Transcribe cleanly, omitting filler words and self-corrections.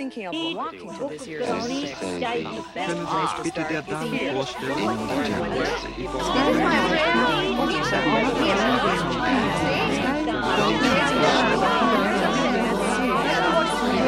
thinking of walking to this year's Olympics. The best Können Sie place sich to bitte der start is Dame here. vorstellen? Winter.